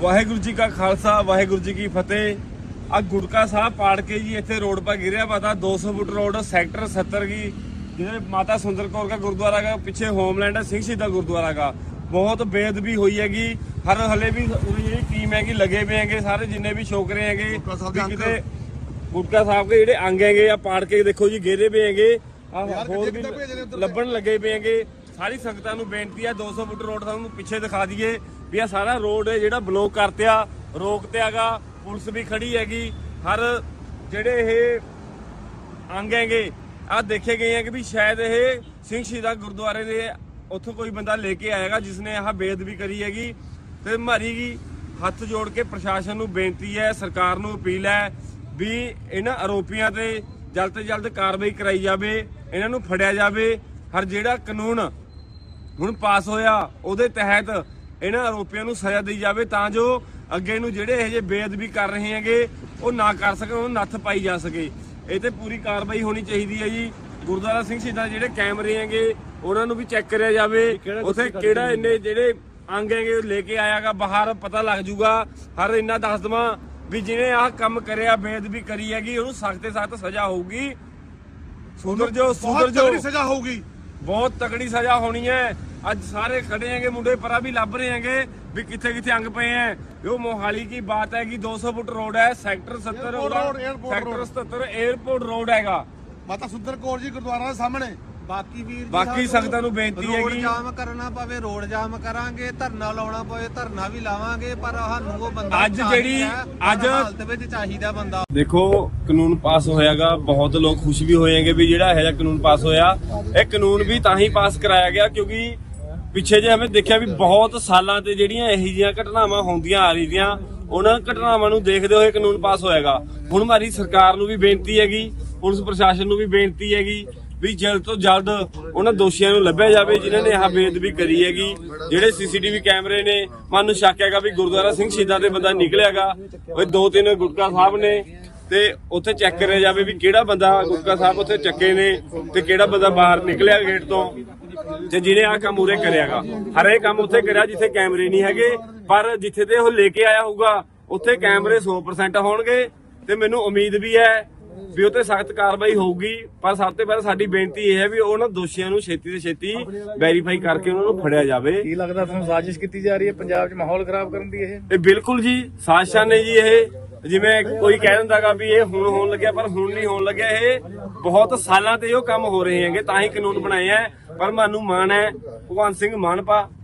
ਵਾਹਿਗੁਰੂ ਜੀ ਕਾ ਖਾਲਸਾ ਵਾਹਿਗੁਰੂ ਜੀ ਕੀ ਫਤਿਹ। ਆ ਗੁਟਕਾ ਸਾਹਿਬ ਪਾੜ ਕੇ ਜੀ ਇੱਥੇ रोड पर गिरा पता 200 फुट रोड सेक्टर 70 की जिधर माता सुंदर कौर का गुरुद्वारा का पीछे होमलैंड है सिंह शहीदा गुरुद्वारा का बहुत बेदबी हुई हैगी। हर हले भी जी टीम हैगी लगे हुए हैंगे सारे जिन्ने भी छोकरे हैंगे किते गुटका साहब के जेडे अंग हैगे या पाड़ के देखो जी घेरे पे हैगे होर भी लभन लगे पे हैगे। सारी संगतां नूं बेनती है 200 फुट रोड तुहानूं पीछे दिखा दईए भी आ सारा रोड है जिहड़ा ब्लॉक करतिया रोकते हैगा। पुलिस भी खड़ी हैगी। हर ਜਿਹੜੇ ਇਹ ਅੰਗ ਹੈਗੇ ਆ ਦੇਖੇ ਗਏ हैं कि भी शायद ਇਹ ਸਿੰਘ ਸ਼ਹੀਦਾ ਗੁਰਦੁਆਰੇ ਦੇ ਉੱਥੋਂ ਕੋਈ ਬੰਦਾ ਲੈ ਕੇ ਆਏਗਾ ਜਿਸਨੇ ਆਹ ਬੇਅਦਬੀ ਕਰੀ ਹੈਗੀ ਤੇ ਮਾਰੀ ਗਈ। ਹੱਥ ਜੋੜ ਕੇ ਪ੍ਰਸ਼ਾਸਨ ਨੂੰ ਬੇਨਤੀ ਹੈ ਸਰਕਾਰ ਨੂੰ ਅਪੀਲ ਹੈ ਵੀ ਇਹਨਾਂ ਆਰੋਪੀਆਂ ਤੇ ਜਲਦ ਤੋਂ ਜਲਦ ਕਾਰਵਾਈ ਕਰਾਈ ਜਾਵੇ ਇਹਨਾਂ ਨੂੰ ਫੜਿਆ ਜਾਵੇ। ਹਰ ਜਿਹੜਾ ਕਾਨੂੰਨ ਹੁਣ ਪਾਸ ਹੋਇਆ ਉਹਦੇ ਤਹਿਤ ਇਹਨਾਂ ਆਰੋਪੀਆਂ ਨੂੰ ਸਜ਼ਾ ਦਿੱਤੀ ਜਾਵੇ ਤਾਂ ਜੋ ਅੱਗੇ ਨੂੰ ਜਿਹੜੇ ਇਹ ਜੇ ਬੇਅਦਬੀ ਕਰ ਰਹੇ ਹੈਗੇ ਉਹ ਨਾ ਕਰ ਸਕਣ ਉਹਨੂੰ ਨੱਥ ਪਾਈ ਜਾ ਸਕੇ। ਇਹ ਤੇ ਪੂਰੀ ਕਾਰਵਾਈ ਹੋਣੀ ਚਾਹੀਦੀ ਹੈ ਜੀ। ਗੁਰਦੁਆਰਾ ਸਿੰਘ ਸ਼ਹੀਦਾਂ ਜਿਹੜੇ ਕੈਮਰੇ ਹੈਗੇ ਉਹਨਾਂ ਨੂੰ ਵੀ ਚੈੱਕ ਕਰਿਆ ਜਾਵੇ ਉੱਥੇ ਕਿਹੜਾ ਇੰਨੇ ਜਿਹੜੇ ਅੰਗ ਹੈਗੇ ਲੈ ਕੇ ਆਇਆਗਾ ਬਾਹਰ ਪਤਾ ਲੱਗ ਜੂਗਾ। ਹਰ ਇੰਨਾ ਦੱਸ ਦਵਾਂ ਵੀ ਜਿਹਨੇ ਆਹ ਕੰਮ ਕਰਿਆ ਬੇਅਦਬੀ ਕਰੀ ਹੈਗੀ ਉਹਨੂੰ ਸਖਤ ਤੇ ਸਖਤ ਸਜ਼ਾ ਹੋਊਗੀ। ਸੁਧਰ ਜੋ ਸਜ਼ਾ ਹੋਊਗੀ बहुत तगड़ी सजा होनी है। आज सारे खड़े हैं मुंडे परा भी लभ रहे हैं भी किथे किथे अंग पे हैं। यो मोहाली की बात है कि 200 फुट रोड है सेक्टर 70 सेक्टर 77 एयरपोर्ट रोड हैगा माता सुंदर कौर जी गुरुद्वारा के सामने। बाकी संगतां नूं बेनती है कि जाम करना पवे रोड जाम करांगे धरना लाउणा पवे धरना भी लावांगे पर ਸਾਨੂੰ ਉਹ ਬੰਦਾ ਅੱਜ ਜਿਹੜੀ ਅੱਜ ਹਾਲਤ ਵਿੱਚ ਚਾਹੀਦਾ ਬੰਦਾ। ਦੇਖੋ ਕਾਨੂੰਨ ਪਾਸ ਹੋਇਆਗਾ ਬਹੁਤ ਲੋਕ ਖੁਸ਼ ਵੀ ਹੋਏ ਹੈਗੇ ਵੀ ਜਿਹੜਾ ਇਹ ਜਿਹਾ ਕਾਨੂੰਨ ਪਾਸ ਹੋਇਆ। ਇਹ ਕਾਨੂੰਨ ਵੀ ਤਾਂ ਹੀ ਪਾਸ ਕਰਾਇਆ ਗਿਆ ਕਿਉਂਕਿ ਪਿੱਛੇ ਜੇ ਹਮੇ ਦੇਖਿਆ ਵੀ ਬਹੁਤ ਸਾਲਾਂ ਤੇ ਜਿਹੜੀਆਂ ਇਹੋ ਜਿਹੀਆਂ ਘਟਨਾਵਾਂ ਹੁੰਦੀਆਂ ਆ ਰਹੀਆਂ ਉਹਨਾਂ ਘਟਨਾਵਾਂ ਨੂੰ ਦੇਖਦੇ ਹੋਏ ਕਾਨੂੰਨ ਪਾਸ ਹੋਇਆਗਾ। ਹੁਣ ਮਾਰੀ ਸਰਕਾਰ ਨੂੰ ਵੀ ਬੇਨਤੀ ਹੈਗੀ ਪੁਲਿਸ ਪ੍ਰਸ਼ਾਸਨ ਨੂੰ ਵੀ ਬੇਨਤੀ ਹੈਗੀ ਵੀ ਜਲਦ ਤੋਂ ਜਲਦ ਉਹਨਾਂ ਦੋਸ਼ੀਆਂ ਨੂੰ ਲੱਭਿਆ ਜਾਵੇ ਜਿਨ੍ਹਾਂ ਨੇ ਆਹ ਬੇਅਦਬੀ ਕਰੀ ਹੈਗੀ। ਜਿਹੜੇ ਸੀਸੀਟੀਵੀ ਕੈਮਰੇ ਨੇ ਮਨ ਨੂੰ ਸ਼ੱਕ ਹੈਗਾ ਵੀ ਗੁਰਦੁਆਰਾ ਸਿੰਘ ਸ਼ਹੀਦਾਂ ਦੇ ਬੰਦਾ ਨਿਕਲਿਆਗਾ ਉਹ 2-3 ਗੁਟਕਾ ਸਾਹਿਬ ਨੇ ਤੇ ਉੱਥੇ ਚੈੱਕ ਕਰਿਆ ਜਾਵੇ ਵੀ ਕਿਹੜਾ ਬੰਦਾ ਗੁਟਕਾ ਸਾਹਿਬ ਉੱਥੇ ਚੱਕੇ ਨੇ ਤੇ ਕਿਹੜਾ ਬੰਦਾ ਬਾਹਰ ਨਿਕਲਿਆ ਗੇਟ ਤੋਂ ਤੇ ਜਿਹਨੇ ਆਹ ਕੰਮ ਉਰੇ ਕਰਿਆਗਾ। ਹਰੇ ਕੰਮ ਉੱਥੇ ਕਰਿਆ ਜਿੱਥੇ ਕੈਮਰੇ ਨਹੀਂ ਹੈਗੇ ਪਰ ਜਿੱਥੇ ਤੇ ਉਹ ਲੈ ਕੇ ਆਇਆ ਹੋਊਗਾ ਉੱਥੇ ਕੈਮਰੇ 100% ਹੋਣਗੇ ਤੇ ਮੈਨੂੰ ਉਮੀਦ ਵੀ ਹੈ ਵੀ ਉੱਤੇ ਸਖਤ ਕਾਰਵਾਈ ਹੋਊਗੀ। ਪਰ ਸਭ ਤੋਂ ਪਹਿਲਾਂ ਸਾਡੀ ਬੇਨਤੀ ਇਹ ਹੈ ਵੀ ਉਹਨਾਂ ਦੋਸ਼ੀਆਂ ਨੂੰ ਛੇਤੀ ਤੋਂ ਛੇਤੀ ਵੈਰੀਫਾਈ ਕਰਕੇ ਉਹਨਾਂ ਨੂੰ ਫੜਿਆ ਜਾਵੇ। ਕੀ ਲੱਗਦਾ ਤੁਹਾਨੂੰ ਸਾਜ਼ਿਸ਼ ਕੀਤੀ ਜਾ ਰਹੀ ਹੈ ਪੰਜਾਬ 'ਚ ਮਾਹੌਲ ਖਰਾਬ ਕਰਨ ਦੀ? ਇਹ ਬਿਲਕੁਲ ਜੀ ਸਾਜ਼ਿਸ਼ਾਂ ਨੇ ਜੀ। ਇਹ ਜਿਵੇਂ ਕੋਈ ਕਹਿ ਦਿੰਦਾਗਾ ਵੀ ਇਹ ਹੁਣ ਹੋਣ ਲੱਗਿਆ ਪਰ ਹੁਣ ਨਹੀਂ ਹੋਣ ਲੱਗਿਆ। ਇਹ ਬਹੁਤ ਸਾਲਾਂ ਤੇ ਉਹ ਕੰਮ ਹੋ ਰਹੇ ਹੈਗੇ ਤਾਂ ਹੀ ਕਾਨੂੰਨ ਬਣਾਏ ਹੈ। ਪਰ ਮੈਨੂੰ ਮਾਣ ਹੈ ਭਗਵੰਤ ਸਿੰਘ ਮਾਨਪਾ